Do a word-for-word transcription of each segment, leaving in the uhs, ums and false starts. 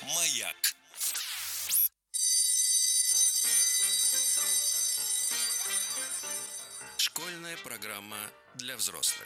Маяк. Школьная программа для взрослых.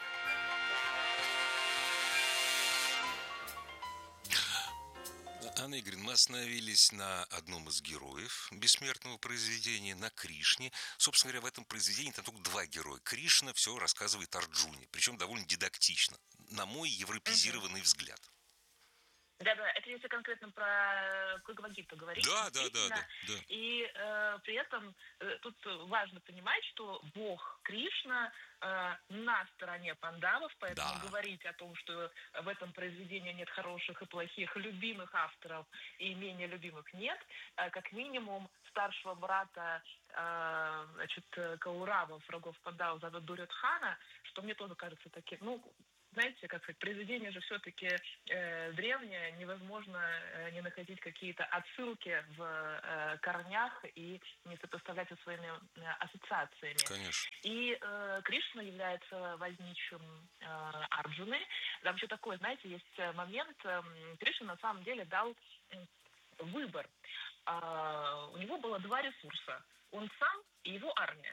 Анна Игоревна, мы остановились на одном из героев бессмертного произведения, на Кришне. Собственно говоря, в этом произведении там только два героя. Кришна все рассказывает Арджуне, причем довольно дидактично, на мой европезированный взгляд. Да-да, это если конкретно про Бхагавад-гиту говорить. Да, да, да, да, да. И э, при этом э, тут важно понимать, что Бог Кришна э, на стороне пандавов, поэтому Да. говорить о том, что в этом произведении нет хороших и плохих, любимых авторов и менее любимых нет, э, как минимум старшего брата э, значит, Кауравов, врагов пандавов, зовут Дурьодхана, что мне тоже кажется таким, ну, знаете, как сказать, произведение же все-таки э, древнее, невозможно э, не находить какие-то отсылки в э, корнях и не сопоставлять со своими э, ассоциациями. Конечно. И э, Кришна является возничим э, Арджуны. Там еще такой, знаете, есть момент, э, Кришна на самом деле дал э, выбор. Э, у него было два ресурса. Он сам и его армия.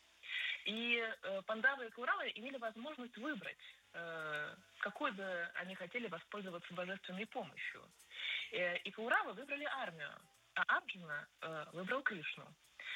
И э, пандавы и кауравы имели возможность выбрать, э, какой бы они хотели воспользоваться божественной помощью. Э, и кауравы выбрали армию, а Арджуна э, выбрал Кришну.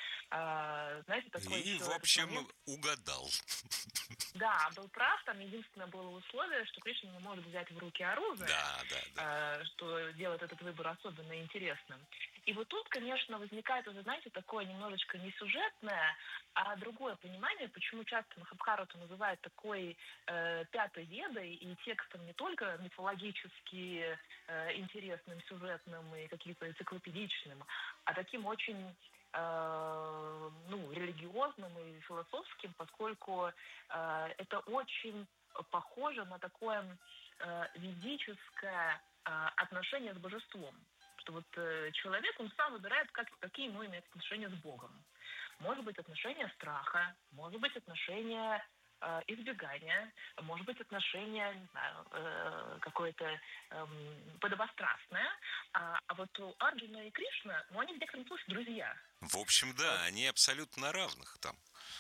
А, знаете, такой И, еще в общем, момент... угадал. Да, был прав, там единственное было условие, что Кришна не может взять в руки оружие, Да, да, да. э, что делает этот выбор особенно интересным. И вот тут, конечно, возникает уже, знаете, такое немножечко не сюжетное, а другое понимание, почему часто Махабхарату называют такой э, пятой ведой и текстом не только мифологически э, интересным, сюжетным и каким-то энциклопедичным, а таким очень э, ну, религиозным и философским, поскольку э, это очень похоже на такое э, ведическое э, отношение с божеством. Что вот э, человек, он сам выбирает, как, какие ему имеют отношения с Богом. Может быть, отношение страха, может быть, отношение э, избегания, может быть, отношение, не знаю, э, какое-то э, подобострастное. А, а вот у Арджуна и Кришна, ну, они в некотором смысле друзья. В общем, да, они абсолютно на равных там.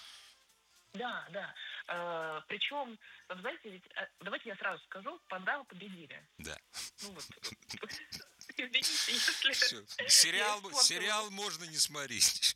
Да, да. Э, причем, знаете, ведь, э, давайте я сразу скажу, пандавы победили. Да. Ну вот. Извините, если... Все. Сериал, сериал можно не смотреть.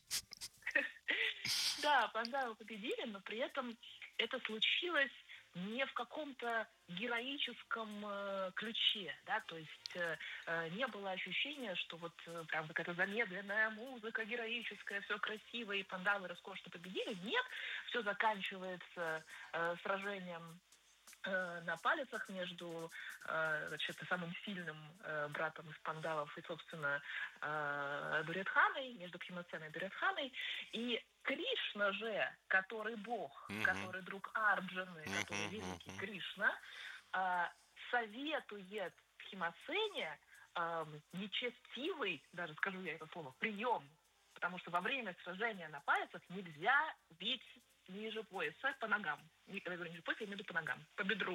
Да, пандавы победили, но при этом это случилось не в каком-то героическом э, ключе, да, то есть э, не было ощущения, что вот э, прям какая-то замедленная музыка героическая, все красиво, и пандавы роскошно победили. Нет, все заканчивается э, сражением э, на палицах между э, значит, самым сильным э, братом из пандавов и, собственно, э, Дурьодханой, между Бхимасеной и Дурьодханой, и Кришна же, который Бог, Мгм. который друг Арджуны, Мгм, который великий мгм. Кришна, э, советует Бхимасене э, нечестивый, даже скажу я это слово, прием, потому что во время сражения на пальцах нельзя бить ниже пояса по ногам. Я говорю ниже пояса, я имею в виду по ногам, по бедру.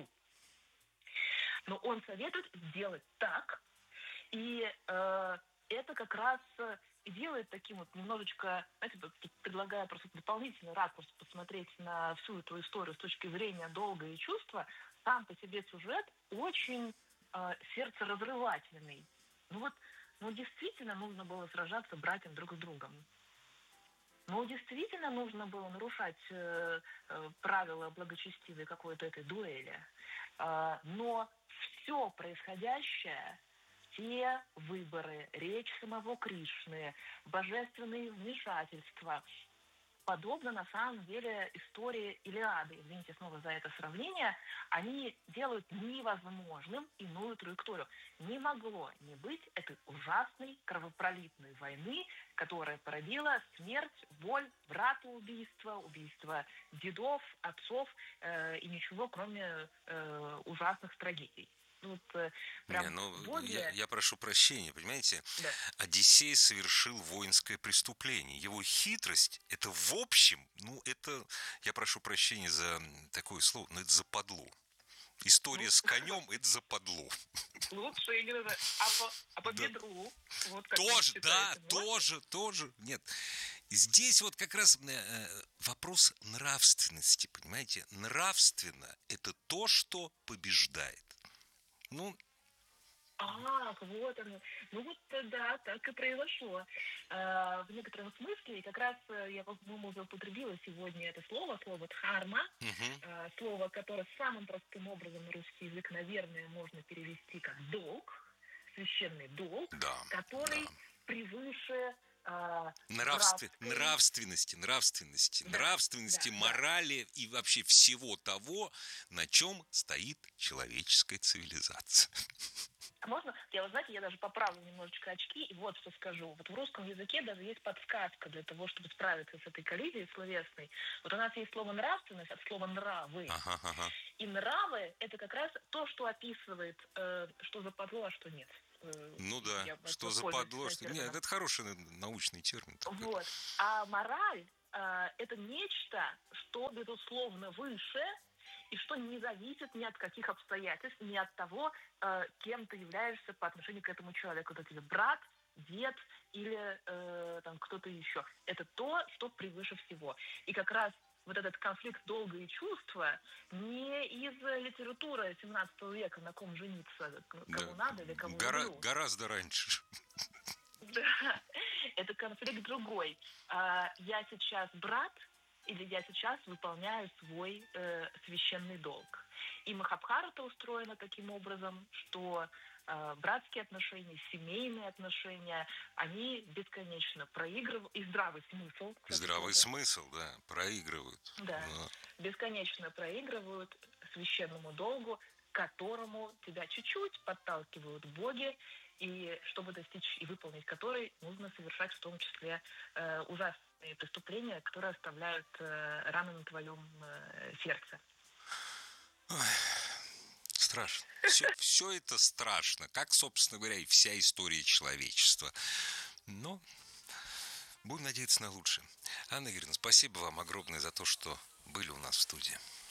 Но он советует сделать так, и э, это как раз и делает таким вот немножечко, знаете, предлагаю просто дополнительный ракурс посмотреть на всю эту историю с точки зрения долга и чувства. Сам по себе сюжет очень э, сердцеразрывательный. Ну вот, ну действительно нужно было сражаться братьям друг с другом. Ну действительно нужно было нарушать э, э, правила благочестивой какой-то этой дуэли. Э, но все происходящее, те выборы, речь самого Кришны, божественные вмешательства, подобно на самом деле истории Илиады, извините снова за это сравнение, они делают невозможным иную траекторию. Не могло не быть этой ужасной кровопролитной войны, которая породила смерть, боль, братоубийство, убийство дедов, отцов э, и ничего, кроме э, ужасных трагедий. Вот, э, прям Не, ну, боги... я, я прошу прощения, понимаете? Да. Одиссей совершил воинское преступление. Его хитрость, это в общем, ну, это, я прошу прощения за такое слово, но это западло. История Ну, с конем – это западло. лучше или же- а по, а по Да. бедру, вот как вы Тоже, да, считаете, можно? тоже, тоже. Нет. И здесь вот как раз э, вопрос нравственности, понимаете? Нравственно – это то, что побеждает. Ну, Ах, вот оно. Ну вот, э, да, так и произошло. Э, В некотором смысле, и как раз э, я, по-моему, уже употребила сегодня это слово, слово «дхарма», мгм, э, слово, которое самым простым образом на русский язык, наверное, можно перевести как «долг», священный долг, да, который да. превыше э, Нравстве- братской. нравственности, нравственности, Да, нравственности, да, да. морали и вообще всего того, на чем стоит человеческая цивилизация. А можно, я, вы знаете, я даже поправлю немножечко очки и вот что скажу. Вот в русском языке даже есть подсказка для того, чтобы справиться с этой коллизией словесной. Вот у нас есть слово «нравственность» от слова «нравы». Ага, ага. И нравы – это как раз то, что описывает, э, что западло, а что нет. Э, Ну да, я что воспользуюсь западло, что... Нет, термином. это хороший научный термин такой. Вот. А мораль э, это нечто, что, безусловно, выше и что не зависит ни от каких обстоятельств, ни от того, э, кем ты являешься по отношению к этому человеку. Это тебе брат, дед или э, там кто-то еще. Это то, что превыше всего. И как раз вот этот конфликт долга и чувства не из литературы семнадцатого века, на ком жениться, кому Да. надо или кому Гора- люблю. Гораздо раньше. Да, это конфликт другой. А, Я сейчас брат, или я сейчас выполняю свой э, священный долг. И Махабхарата устроена таким образом, что э, братские отношения, семейные отношения, они бесконечно проигрывают, и здравый смысл. кстати, Здравый тоже, смысл, да, проигрывают. да, Да. бесконечно проигрывают священному долгу, к которому тебя чуть-чуть подталкивают боги, и чтобы достичь и выполнить который, нужно совершать в том числе э, ужасные преступления, которые оставляют э, раны на твоем э, сердце. Страшно. Все, все это страшно, как, собственно говоря, и вся история человечества. Но будем надеяться на лучшее. Анна Игоревна, спасибо вам огромное за то, что были у нас в студии.